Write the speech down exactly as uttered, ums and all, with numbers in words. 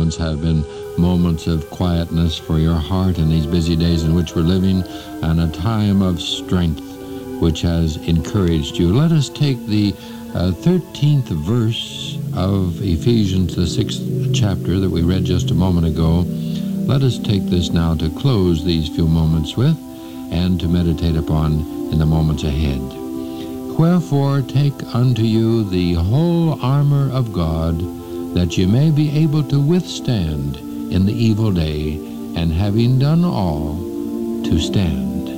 moments have been moments of quietness for your heart in these busy days in which we're living, and a time of strength which has encouraged you. Let us take the uh, thirteenth verse of Ephesians, the sixth chapter that we read just a moment ago. Let us take this now to close these few moments with and to meditate upon in the moments ahead. Wherefore take unto you the whole armor of God, that ye may be able to withstand in the evil day, and having done all, to stand.